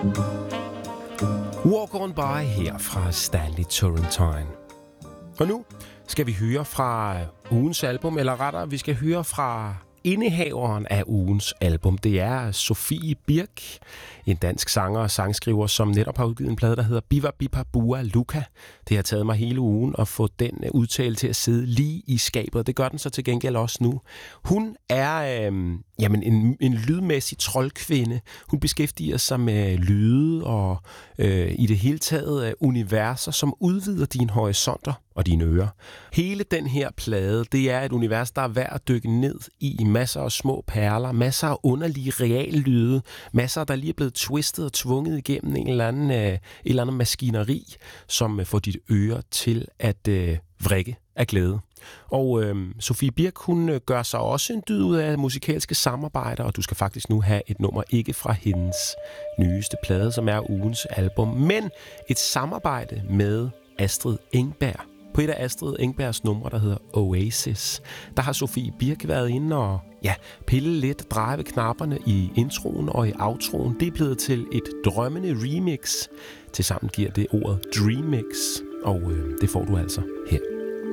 Walk On By her fra Stanley Turrentine. Og nu skal vi høre fra ugens album, eller rettere, vi skal høre fra indehaveren af ugens album. Det er Sofie Birk, en dansk sanger og sangskriver, som netop har udgivet en plade, der hedder Biva Bipa Bua Luka. Det har taget mig hele ugen at få den udtale til at sidde lige i skabet. Det gør den så til gengæld også nu. Hun er en lydmæssig troldkvinde. Hun beskæftiger sig med lyde og i det hele taget universer, som udvider dine horisonter og dine ører. Hele den her plade, det er et univers, der er værd at dykke ned i. Masser af små perler, masser af underlige reallyde, masser, der lige er blevet twistet og tvunget igennem en eller anden maskineri, som får dit øre til at vrikke af glæde. Og Sofie Birk, hun gør sig også en dyd ud af musikalske samarbejder, og du skal faktisk nu have et nummer ikke fra hendes nyeste plade, som er ugens album, men et samarbejde med Astrid Engberg. På et af Astrid Engbergs numre, der hedder Oasis, der har Sofie Birk været inde og pille lidt, dreje ved knapperne i introen og i outroen. Det er blevet til et drømmende remix. Tilsammen giver det ordet Dreammix, og det får du altså her.